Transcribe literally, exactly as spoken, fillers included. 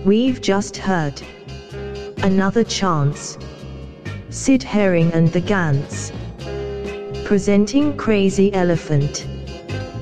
We've just heard Another Chance, Sid Herring and the Gants, presenting Crazy Elephant.